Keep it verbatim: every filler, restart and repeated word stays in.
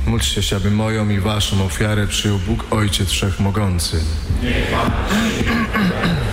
Módlcie się, aby moją i waszą ofiarę przyjął Bóg Ojciec Wszechmogący. Niech Pan